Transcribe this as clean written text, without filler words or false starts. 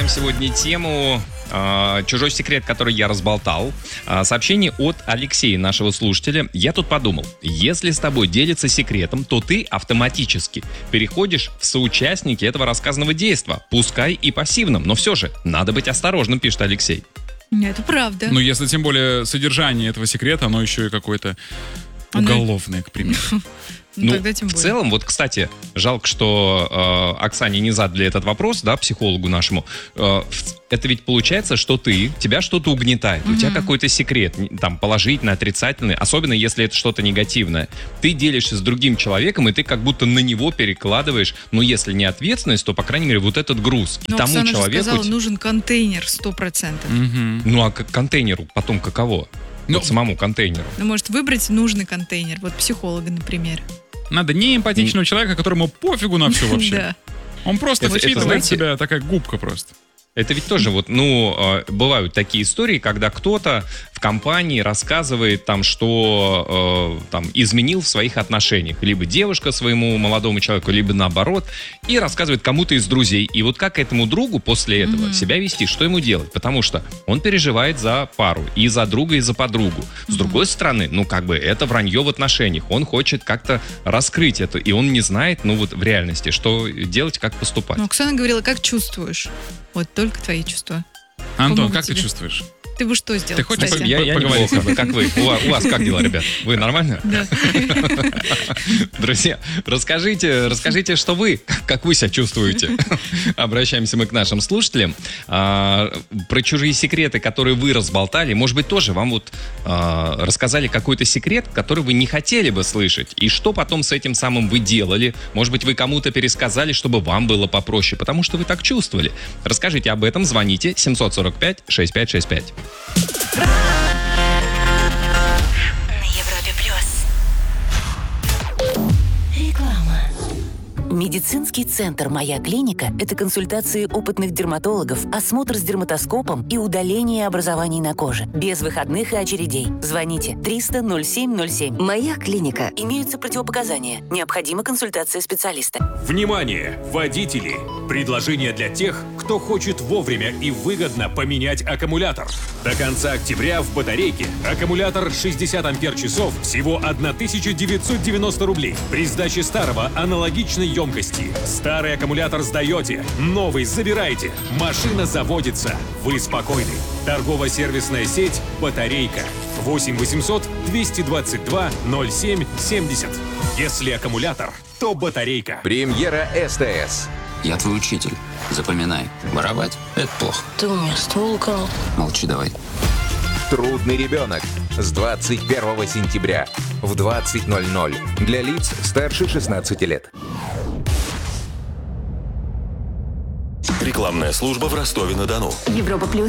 Обсуждаем сегодня тему «Чужой секрет, который я разболтал». Сообщение от Алексея, нашего слушателя. Я тут подумал, если с тобой делится секретом, то ты автоматически переходишь в соучастники этого рассказанного действа, пускай и пассивным, но все же надо быть осторожным, пишет Алексей. Это правда. Ну, если тем более содержание этого секрета, оно еще и какое-то уголовное, к примеру. Ну, тогда тем в более. целом, вот, кстати, жалко, что Оксане не задали этот вопрос, да, психологу нашему. Это ведь получается, что тебя что-то угнетает, у тебя какой-то секрет, там, положительный, отрицательный, особенно если это что-то негативное. Ты делишься с другим человеком, и ты как будто на него перекладываешь, ну, если не ответственность, то, по крайней мере, вот этот груз. И Но тому Оксана же человеку... сказала, нужен контейнер 100%. Ну, а к контейнеру потом каково? Ну, Вот самому контейнеру. Ну, может, выбрать нужный контейнер. Вот психолога, например. Надо неэмпатичного человека, которому пофигу на все вообще. Да. Он просто Это, вычитывает знаете, себя, такая губка просто. Это ведь тоже вот, бывают такие истории, когда кто-то в компании рассказывает там, что там изменил в своих отношениях. Либо девушка своему молодому человеку, либо наоборот. И рассказывает кому-то из друзей. И вот как этому другу после этого себя вести, что ему делать? Потому что он переживает за пару, и за друга, и за подругу. С другой стороны, ну как бы это вранье в отношениях. Он хочет как-то раскрыть это, и он не знает, ну вот в реальности, что делать, как поступать. Ну, Оксана говорила, как чувствуешь? Вот только твои чувства. Антон, Помогут как тебе. ты чувствуешь? Ты бы что сделал, Ты хочешь кстати? Я поговорить неплохо. об этом? Как вы? У вас как дела, ребят? Вы нормально? Да. Друзья, расскажите, что вы, как вы себя чувствуете. Обращаемся мы к нашим слушателям. Про чужие секреты, которые вы разболтали, может быть, тоже вам вот рассказали какой-то секрет, который вы не хотели бы слышать. И что потом с этим самым вы делали? Может быть, вы кому-то пересказали, чтобы вам было попроще, потому что вы так чувствовали. Расскажите об этом, звоните 745-6565. На Европе плюс. Реклама. Медицинский центр «Моя клиника» — это консультации опытных дерматологов, осмотр с дерматоскопом и удаление образований на коже. Без выходных и очередей. Звоните 300-07-07. «Моя клиника». Имеются противопоказания. Необходима консультация специалиста. Внимание, водители! Предложение для тех, кто хочет вовремя и выгодно поменять аккумулятор. До конца октября в батарейке аккумулятор 60 ампер-часов всего 1990 рублей. При сдаче старого аналогичной емкости. Старый аккумулятор сдаете, новый забираете. Машина заводится. Вы спокойны. Торгово-сервисная сеть «Батарейка». 8 800 222 07 70. Если аккумулятор, то батарейка. Премьера СТС. Я твой учитель. Запоминай. Воровать — это плохо. Ты у меня ствол украл. Молчи давай. Трудный ребенок. С 21 сентября в 20:00 для лиц старше 16 лет. Рекламная служба в Ростове-на-Дону. Европа плюс.